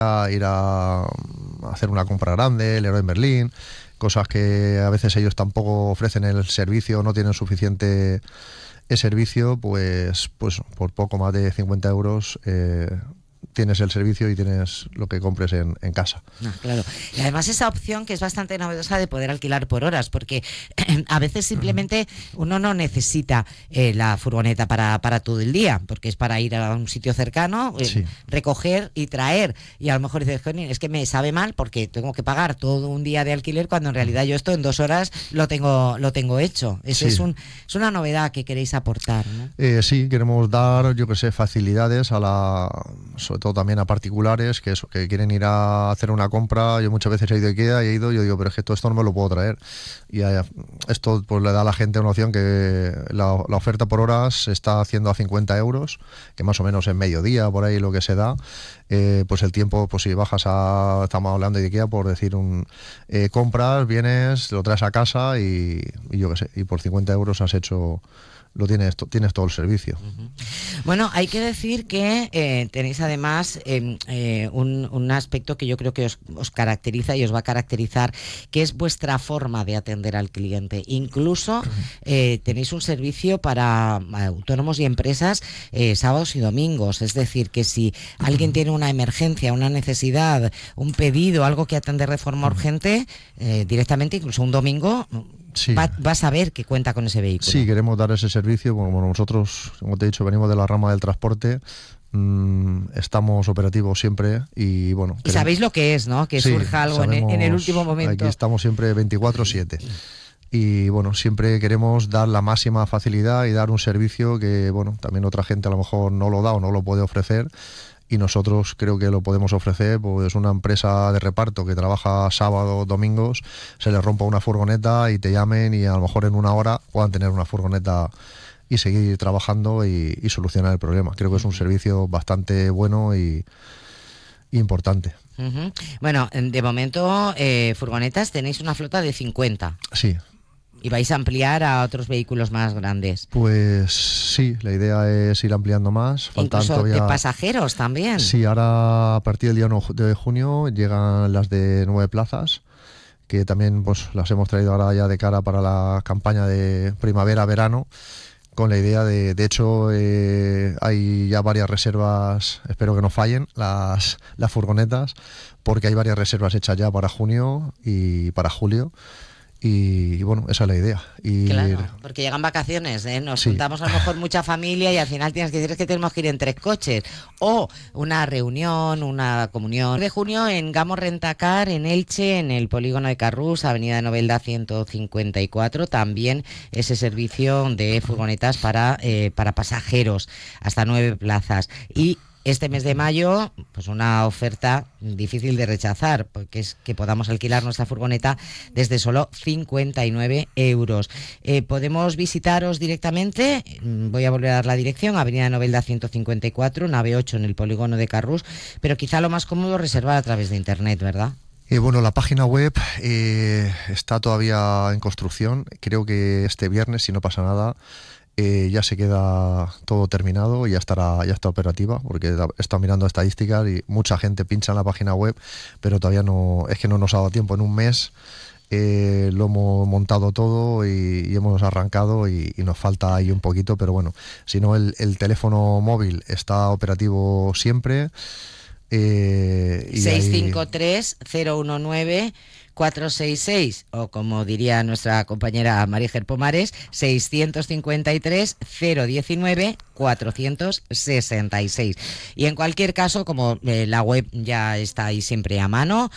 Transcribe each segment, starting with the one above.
ir a hacer una compra grande, el Leroy Merlin, cosas que a veces ellos tampoco ofrecen el servicio, no tienen suficiente servicio, pues por poco más de 50 euros tienes el servicio y tienes lo que compres en casa. No, claro. Y además esa opción que es bastante novedosa de poder alquilar por horas, porque a veces simplemente uno no necesita la furgoneta para todo el día, porque es para ir a un sitio cercano, Sí. recoger y traer. Y a lo mejor dices, es que me sabe mal porque tengo que pagar todo un día de alquiler cuando en realidad yo esto en 2 horas lo tengo hecho. Ese Sí. es una novedad que queréis aportar, ¿no? Sí, queremos dar, yo que sé, facilidades sobre todo también a particulares que quieren ir a hacer una compra. Yo muchas veces he ido a IKEA y yo digo, pero es que esto no me lo puedo traer. Y esto pues le da a la gente una opción que la oferta por horas se está haciendo a 50 euros, que más o menos en mediodía, por ahí lo que se da. Pues el tiempo, pues si bajas estamos hablando de IKEA, por decir compras, vienes, lo traes a casa y yo qué sé, y por 50 euros has hecho... tienes todo el servicio. Bueno, hay que decir que tenéis además un aspecto que yo creo que os caracteriza y os va a caracterizar, que es vuestra forma de atender al cliente. Incluso tenéis un servicio para autónomos y empresas sábados y domingos. Es decir, que si alguien tiene una emergencia, una necesidad, un pedido, algo que atender de forma urgente, directamente, incluso un domingo... Sí. Va a saber que cuenta con ese vehículo. Sí, queremos dar ese servicio. Como nosotros, como te he dicho, venimos de la rama del transporte, estamos operativos siempre y bueno. Y sabéis lo que es, ¿no? Que sí, surja algo en el último momento. Aquí estamos siempre 24/7. Y bueno, siempre queremos dar la máxima facilidad y dar un servicio que, bueno, también otra gente a lo mejor no lo da o no lo puede ofrecer. Y nosotros creo que lo podemos ofrecer, pues una empresa de reparto que trabaja sábados, domingos, se les rompa una furgoneta y te llamen y a lo mejor en 1 hora puedan tener una furgoneta y seguir trabajando y solucionar el problema. Creo que es un servicio bastante bueno y importante. Uh-huh. Bueno, de momento, furgonetas tenéis una flota de 50. Sí. ¿Y vais a ampliar a otros vehículos más grandes? Pues sí, la idea es ir ampliando más. Incluso todavía... de pasajeros también. Sí, ahora a partir del día 1 de junio llegan las de 9 plazas, que también pues las hemos traído ahora ya de cara para la campaña de primavera-verano, con la idea de hecho, hay ya varias reservas, espero que no fallen las furgonetas, porque hay varias reservas hechas ya para junio y para julio. Y bueno, esa es la idea. Claro, porque llegan vacaciones, nos juntamos a lo mejor mucha familia y al final tienes que decir que tenemos que ir en 3 coches. O una reunión, una comunión. De junio en Gamo Rentacar, en Elche, en el polígono de Carrús, Avenida de Novelda 154, también ese servicio de furgonetas para pasajeros, hasta 9 plazas. Y este mes de mayo, pues una oferta difícil de rechazar, porque es que podamos alquilar nuestra furgoneta desde solo 59 euros. Podemos visitaros directamente, voy a volver a dar la dirección, Avenida de Novelda 154, nave 8 en el polígono de Carrús, pero quizá lo más cómodo reservar a través de internet, ¿verdad? Bueno, la página web está todavía en construcción. Creo que este viernes, si no pasa nada, ya se queda todo terminado y ya está operativa, porque he estado mirando estadísticas y mucha gente pincha en la página web, pero todavía no nos ha dado tiempo. En un mes lo hemos montado todo y hemos arrancado y nos falta ahí un poquito, pero bueno, si no, el teléfono móvil está operativo siempre. 653-019-466 o como diría nuestra compañera Maríger Pomares, 653-019-466. Y en cualquier caso, como la web ya está ahí siempre a mano,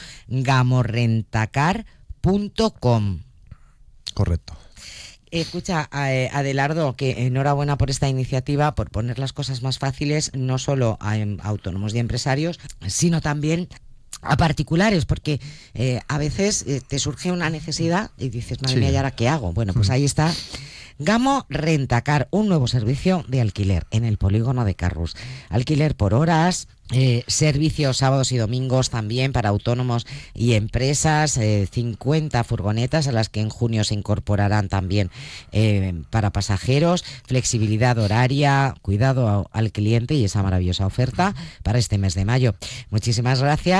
gamorrentacar.com. Correcto. Escucha, Adelardo, que enhorabuena por esta iniciativa, por poner las cosas más fáciles, no solo a autónomos y empresarios, sino también a particulares, porque a veces te surge una necesidad y dices, madre mía, ¿y ahora qué hago? Bueno, pues ahí está Gamo Rentacar, un nuevo servicio de alquiler en el polígono de Carrús. Alquiler por horas, servicios sábados y domingos también para autónomos y empresas, 50 furgonetas a las que en junio se incorporarán también para pasajeros, flexibilidad horaria, cuidado al cliente y esa maravillosa oferta para este mes de mayo. Muchísimas gracias.